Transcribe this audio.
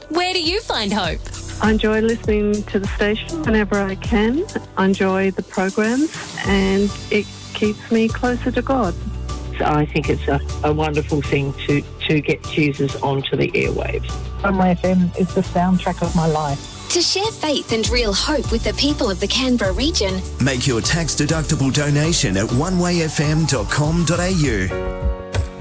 Where do you find hope? I enjoy listening to the station whenever I can. I enjoy the programs and it keeps me closer to God. I think it's a wonderful thing to get users onto the airwaves. One Way FM is the soundtrack of my life. To share faith and real hope with the people of the Canberra region, make your tax-deductible donation at onewayfm.com.au.